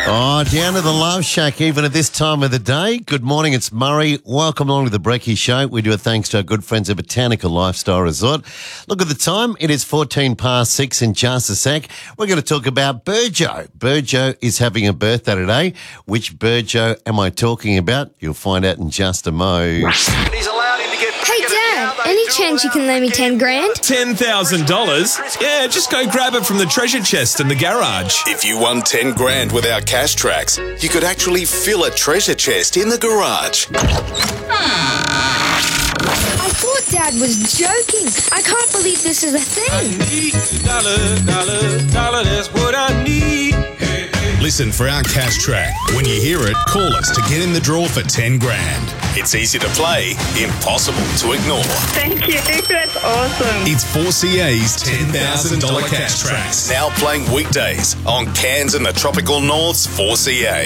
Oh, down to the Love Shack, even at this time of the day. Good morning, it's Murray. Welcome along to the Brekkie Show. We do a thanks to our good friends at Botanical Lifestyle Resort. Look at the time. It is 6:14 in just a sec. We're going to talk about Burjo. Burjo is having a birthday today. Which Burjo am I talking about? You'll find out in just a mo. Hey, Dad, any chance you can lend me 10 grand? $10,000? Yeah, just go grab it from the treasure chest in the garage. If you won 10 grand with our cash tracks, you could actually fill a treasure chest in the garage. I thought Dad was joking. I can't believe this is a thing. Dollar, that's what I need. Listen for our cash track. When you hear it, call us to get in the draw for 10 grand. It's easy to play, impossible to ignore. Thank you. That's awesome. It's 4CA's $10,000 cash tracks. Now playing weekdays on Cairns and the Tropical North's 4CA.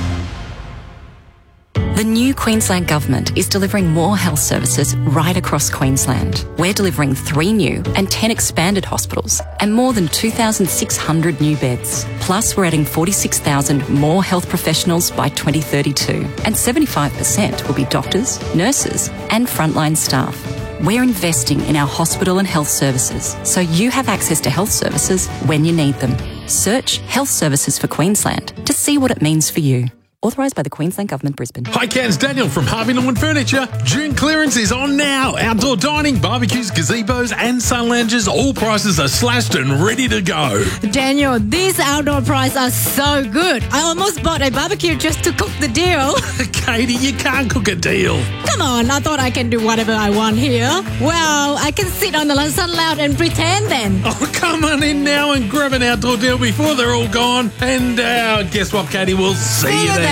The new Queensland Government is delivering more health services right across Queensland. We're delivering 3 new and 10 expanded hospitals and more than 2,600 new beds. Plus, we're adding 46,000 more health professionals by 2032, and 75% will be doctors, nurses and frontline staff. We're investing in our hospital and health services so you have access to health services when you need them. Search Health Services for Queensland to see what it means for you. Authorised by the Queensland Government, Brisbane. Hi, Cairns, Daniel from Harvey Norman Furniture. June clearance is on now. Outdoor dining, barbecues, gazebos and sun lounges. All prices are slashed and ready to go. Daniel, these outdoor prices are so good. I almost bought a barbecue just to cook the deal. Katie, you can't cook a deal. Come on, I thought I can do whatever I want here. Well, I can sit on the sun lounge and pretend then. Oh, come on in now and grab an outdoor deal before they're all gone. And guess what, Katie? We'll see you there.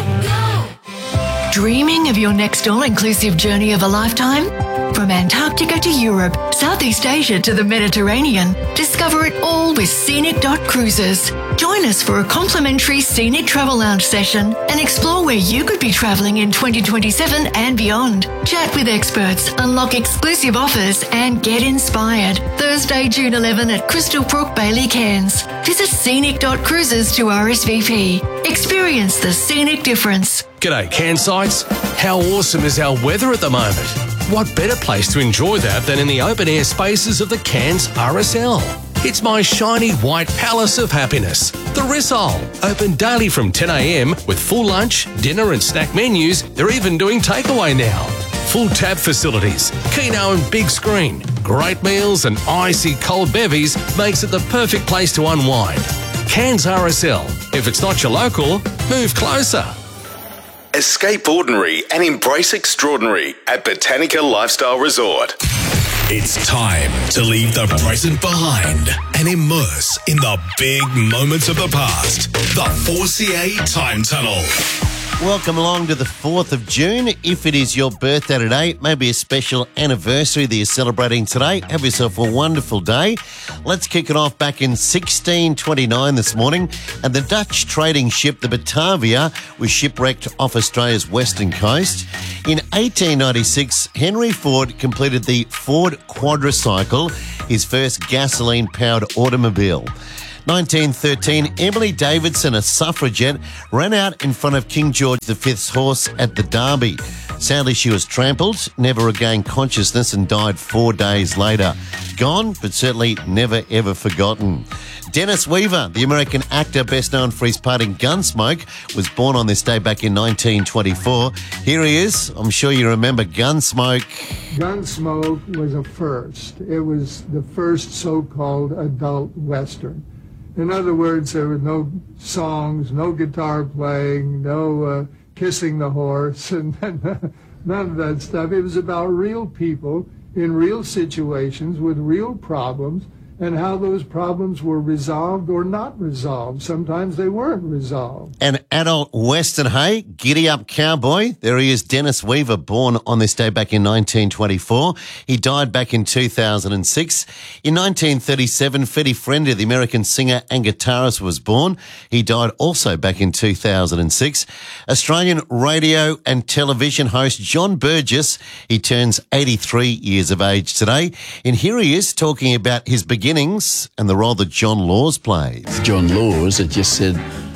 Dreaming of your next all-inclusive journey of a lifetime? From Antarctica to Europe, Southeast Asia to the Mediterranean, discover it all with Scenic.Cruises. Join us for a complimentary Scenic Travel Lounge session and explore where you could be travelling in 2027 and beyond. Chat with experts, unlock exclusive offers and get inspired. Thursday, June 11 at Crystal Brook, Bailey, Cairns. Visit Scenic.Cruises to RSVP. Experience the scenic difference. G'day, Cairnsites. How awesome is our weather at the moment? What better place to enjoy that than in the open-air spaces of the Cairns RSL? It's my shiny white palace of happiness, the Rissole. Open daily from 10 a.m. with full lunch, dinner and snack menus. They're even doing takeaway now. Full tap facilities, keno and big screen, great meals and icy cold bevies makes it the perfect place to unwind. Cairns RSL. If it's not your local, move closer. Escape ordinary and embrace extraordinary at Botanica Lifestyle Resort. It's time to leave the present behind and immerse in the big moments of the past. The 4CA Time Tunnel. Welcome along to the 4th of June. If it is your birthday today, maybe a special anniversary that you're celebrating today, have yourself a wonderful day. Let's kick it off back in 1629 this morning, and the Dutch trading ship, the Batavia, was shipwrecked off Australia's western coast. In 1896, Henry Ford completed the Ford Quadricycle, his first gasoline-powered automobile. 1913, Emily Davidson, a suffragette, ran out in front of King George V's horse at the Derby. Sadly, she was trampled, never regained consciousness and died 4 days later. Gone, but certainly never ever forgotten. Dennis Weaver, the American actor best known for his part in Gunsmoke, was born on this day back in 1924. Here he is. I'm sure you remember Gunsmoke. Gunsmoke was a first. It was the first so-called adult Western. In other words, there were no songs, no guitar playing, no kissing the horse, and none of that stuff. It was about real people in real situations with real problems and how those problems were resolved or not resolved. Sometimes they weren't resolved. An adult Western, hey, giddy up cowboy. There he is, Dennis Weaver, born on this day back in 1924. He died back in 2006. In 1937, Freddie Fender, the American singer and guitarist, was born. He died also back in 2006. Australian radio and television host John Burgess, he turns 83 years of age today. And here he is talking about his beginnings and the role that John Laws plays. John Laws had just said,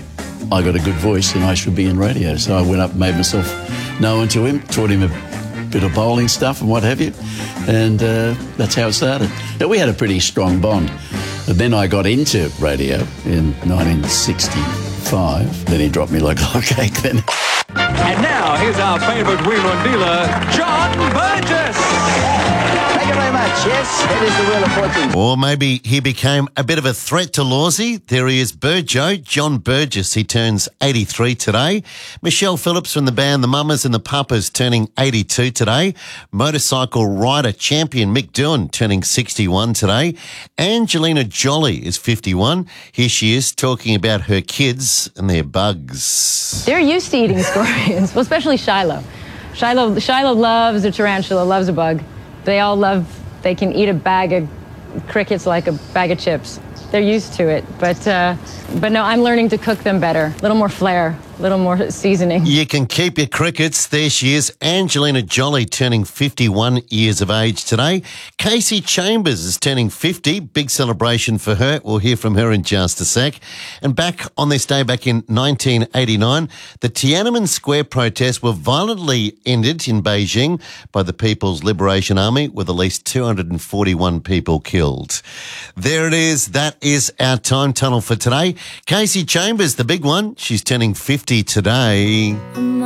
I got a good voice and I should be in radio. So I went up and made myself known to him, taught him a bit of bowling stuff and what have you. And that's how it started. Now, we had a pretty strong bond. But then I got into radio in 1965. Then he dropped me like a hot cake then. And now, here's our favourite wheeler and dealer, John Burgess. Thank you very much. Yes, it is the Wheel of Fortune. Or maybe he became a bit of a threat to Lawsy. There he is, Burjo, John Burgess. He turns 83 today. Michelle Phillips from the band The Mamas and the Papas turning 82 today. Motorcycle rider champion Mick Doohan turning 61 today. Angelina Jolie is 51. Here she is talking about her kids and their bugs. They're used to eating scorpions, well, especially Shiloh. Shiloh loves a tarantula, loves a bug. They all they can eat a bag of crickets like a bag of chips. They're used to it, but no, I'm learning to cook them better. A little more flair, a little more seasoning. You can keep your crickets. There she is, Angelina Jolie, turning 51 years of age today. Casey Chambers is turning 50. Big celebration for her. We'll hear from her in just a sec. And back on this day, back in 1989, the Tiananmen Square protests were violently ended in Beijing by the People's Liberation Army, with at least 241 people killed. There it is. That is our time tunnel for today. Casey Chambers, the big one. She's turning 50 today.